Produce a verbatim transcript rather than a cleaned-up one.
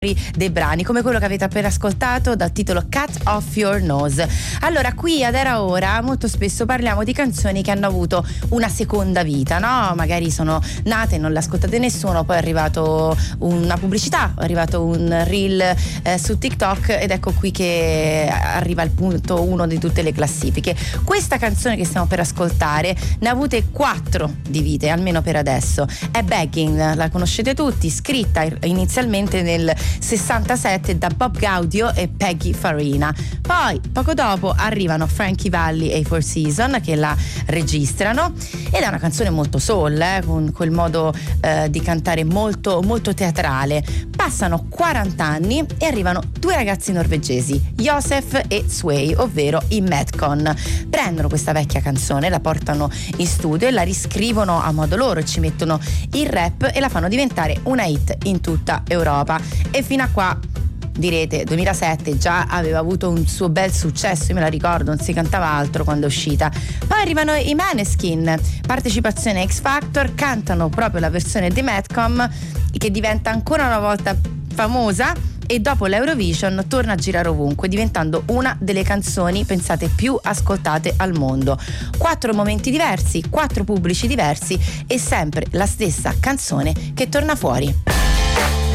dei brani, come quello che avete appena ascoltato dal titolo Cut Off Your Nose. Allora, qui ad Era Ora molto spesso parliamo di canzoni che hanno avuto una seconda vita, no? Magari sono nate, non le ascoltate nessuno, poi è arrivato una pubblicità, è arrivato un reel eh, su TikTok ed ecco qui che arriva al punto uno di tutte le classifiche. Questa canzone che stiamo per ascoltare ne ha avute quattro di vite, almeno per adesso. È Begging, la conoscete tutti, scritta inizialmente nel sessantasette da Bob Gaudio e Peggy Farina. Poi poco dopo arrivano Frankie Valli e i Four Seasons che la registrano ed è una canzone molto soul, eh, con quel modo eh, di cantare molto molto teatrale. Passano quaranta anni e arrivano due ragazzi norvegesi, Josef e Sway, ovvero i Madcon. Prendono questa vecchia canzone, la portano in studio e la riscrivono a modo loro, ci mettono il rap e la fanno diventare una hit in tutta Europa. E fino a qua direte, duemilasette già aveva avuto un suo bel successo, io me la ricordo, non si cantava altro quando è uscita. Poi arrivano i Maneskin, partecipazione X Factor, cantano proprio la versione di Madcom che diventa ancora una volta famosa e dopo l'Eurovision torna a girare ovunque, diventando una delle canzoni pensate più ascoltate al mondo. Quattro momenti diversi, quattro pubblici diversi e sempre la stessa canzone che torna fuori.